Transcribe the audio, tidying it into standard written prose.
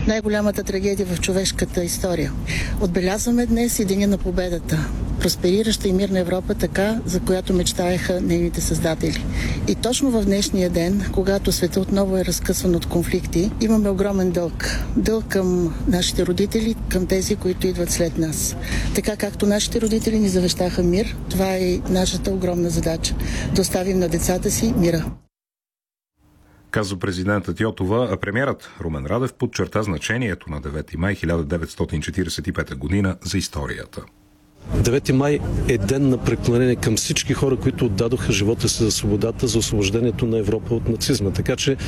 най-голямата трагедия в човешката история. Отбелязваме днес и Деня на победата. Просперираща и мирна Европа, така, за която мечтаеха нейните създатели. И точно в днешния ден, когато света отново е разкъсван от конфликти, имаме огромен дълг. Дълг към нашите родители, към тези, които идват след нас. Така както нашите родители ни завещаха мир, това е и нашата огромна задача. Да оставим на децата си мира. Казва президентът Йотова, а премиерът Румен Радев подчерта значението на 9 май 1945 година за историята. 9 май е ден на преклонение към всички хора, които отдадоха живота си за свободата, за освобождението на Европа от нацизма. Така че